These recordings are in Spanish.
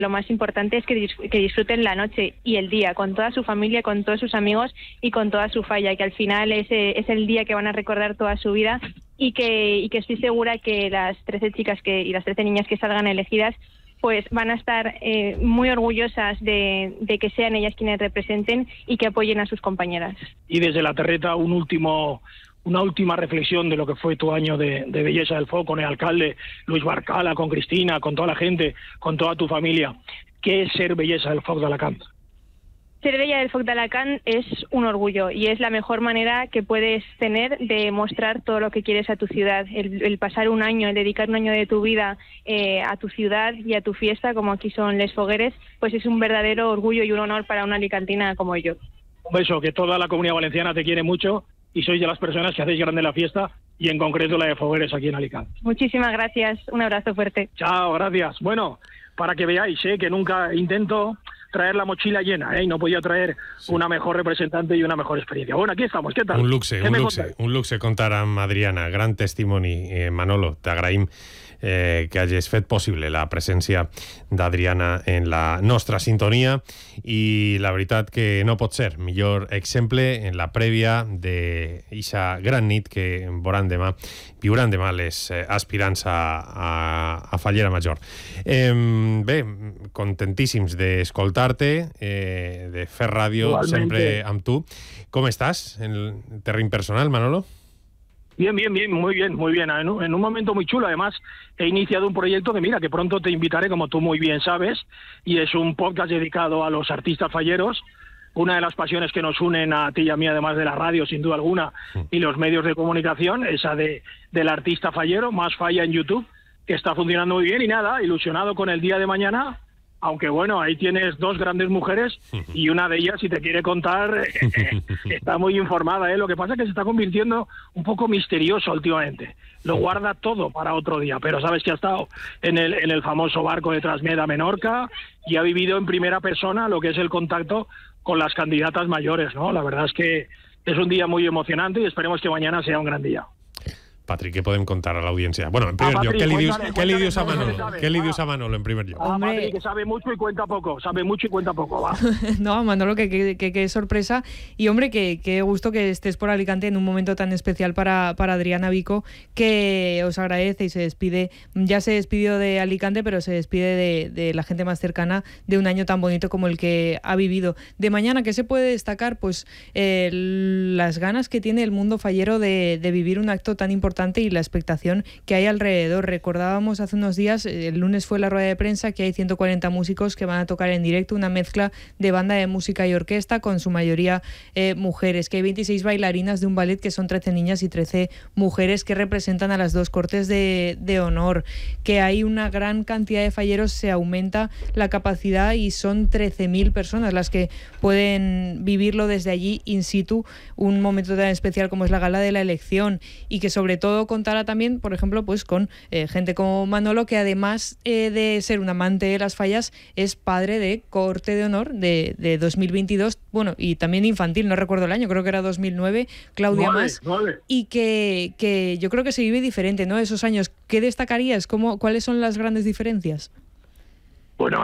lo más importante es que disfruten la noche y el día con toda su familia, con todos sus amigos y con toda su falla, que al final es el día que van a recordar toda su vida y que estoy segura que las 13 chicas y las 13 niñas que salgan elegidas pues van a estar muy orgullosas de que sean ellas quienes representen y que apoyen a sus compañeras. Y desde la terreta una última reflexión de lo que fue tu año de Bellesa del Foc, con el alcalde Luis Barcala, con Cristina, con toda la gente, con toda tu familia. ¿Qué es ser Bellesa del Foc de Alacant? Ser Bella del Foc de Alacant es un orgullo y es la mejor manera que puedes tener de mostrar todo lo que quieres a tu ciudad. El pasar un año, el dedicar un año de tu vida a tu ciudad y a tu fiesta, como aquí son Les Fogueres, pues es un verdadero orgullo y un honor para una alicantina como yo. Un beso, que toda la Comunidad Valenciana te quiere mucho y sois de las personas que hacéis grande la fiesta y en concreto la de Fogueres aquí en Alicante. Muchísimas gracias, un abrazo fuerte. Chao, gracias. Bueno, para que veáis que nunca intento traer la mochila llena, y no podía traer una mejor representante y una mejor experiencia. Bueno, aquí estamos, què tal? Un luxe contar amb Adriana, gran testimoni. Manolo, t'agraïm que hagis fet possible la presència d'Adriana en la nostra sintonia i la veritat que no pot ser millor exemple en la prèvia d'eixa gran nit que viuran demà les aspirants a Fallera Major. Bé, contentíssims d'escoltar-te, de fer ràdio igualmente sempre amb tu. Com estàs en el terreny personal, Manolo? Bien, muy bien. En un momento muy chulo. Además, he iniciado un proyecto que pronto te invitaré, como tú muy bien sabes, y es un podcast dedicado a los artistas falleros, una de las pasiones que nos unen a ti y a mí, además de la radio, sin duda alguna, y los medios de comunicación, esa del artista fallero, Más Falla en YouTube, que está funcionando muy bien, y nada, ilusionado con el día de mañana. Aunque bueno, ahí tienes dos grandes mujeres y una de ellas, si te quiere contar, está muy informada. Lo que pasa es que se está convirtiendo un poco misterioso últimamente. Lo guarda todo para otro día, pero sabes que ha estado en el famoso barco de Trasmeda, Menorca, y ha vivido en primera persona lo que es el contacto con las candidatas mayores, ¿no? La verdad es que es un día muy emocionante y esperemos que mañana sea un gran día. Patrick, què podem contar a l'audiència? Bueno, en primer lloc, què li dius a Manolo? Què li dius a Manolo, en primer lloc? Patrick, que sabe mucho y cuenta poco, va. No, Manolo, que sorpresa. Y, hombre, que gusto que estés por Alicante en un momento tan especial para Adriana Vico, que os agradece y se despide. Ya se despidió de Alicante, pero se despide de la gente más cercana de un año tan bonito como el que ha vivido. De mañana, ¿qué se puede destacar? Pues las ganas que tiene el mundo fallero de vivir un acto tan importante y la expectación que hay alrededor. Recordábamos hace unos días, el lunes fue la rueda de prensa, que hay 140 músicos que van a tocar en directo, una mezcla de banda de música y orquesta, con su mayoría mujeres, que hay 26 bailarinas de un ballet que son 13 niñas y 13 mujeres que representan a las dos cortes de honor, que hay una gran cantidad de falleros, se aumenta la capacidad y son 13.000 personas las que pueden vivirlo desde allí in situ, un momento tan especial como es la gala de la elección, y que sobre todo contará también, por ejemplo, pues con gente como Manolo, que además de ser un amante de las fallas, es padre de corte de honor de 2022, bueno, y también infantil, no recuerdo el año, creo que era 2009, Claudia Mas, y que yo creo que se vive diferente, ¿no? Esos años, ¿qué destacarías? ¿Cuáles son las grandes diferencias? Bueno,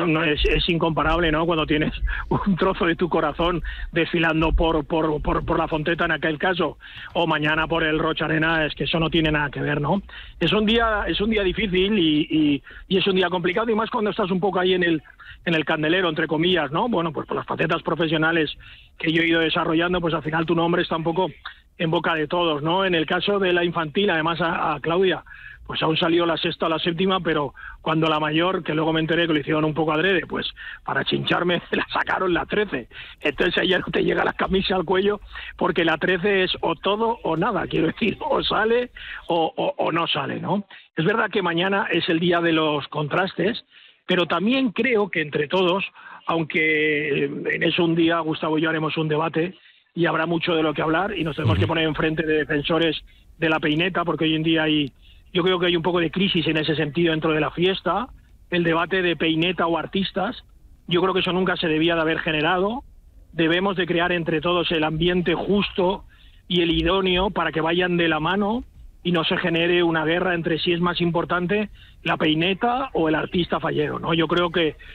es incomparable, ¿no? Cuando tienes un trozo de tu corazón desfilando por la Fonteta en aquel caso, o mañana por el Rocha Arena, es que eso no tiene nada que ver, ¿no? Es un día difícil y es un día complicado, y más cuando estás un poco ahí en el candelero, entre comillas, ¿no? Bueno, pues por las facetas profesionales que yo he ido desarrollando, pues al final tu nombre está un poco en boca de todos, ¿no? En el caso de la infantil, además a Claudia, pues aún salió la sexta o la séptima, pero cuando la mayor, que luego me enteré que lo hicieron un poco adrede, pues para chincharme la sacaron la 13. Entonces ella no te llega la camisa al cuello, porque la 13 es o todo o nada, quiero decir, o sale o no sale, ¿no? Es verdad que mañana es el día de los contrastes, pero también creo que entre todos, aunque en eso un día Gustavo y yo haremos un debate y habrá mucho de lo que hablar y nos tenemos que poner enfrente de defensores de la peineta, porque hoy en día yo creo que hay un poco de crisis en ese sentido dentro de la fiesta, el debate de peineta o artistas. Yo creo que eso nunca se debía de haber generado. Debemos de crear entre todos el ambiente justo y el idóneo para que vayan de la mano y no se genere una guerra entre si es más importante la peineta o el artista fallero, ¿no? Yo creo que